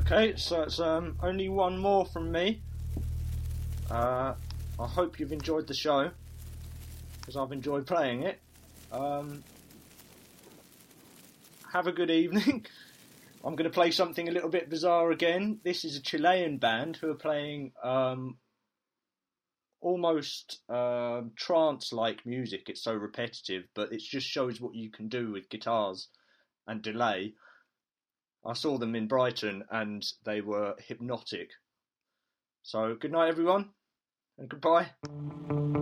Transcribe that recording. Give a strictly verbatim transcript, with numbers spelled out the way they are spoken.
Okay, so it's um, only one more from me. Uh, I hope you've enjoyed the show, because I've enjoyed playing it. Um, have a good evening. I'm going to play something a little bit bizarre again. This is a Chilean band who are playing um, almost um, trance-like music. It's so repetitive, but it just shows what you can do with guitars and delay. I saw them in Brighton and they were hypnotic. So good night everyone and goodbye.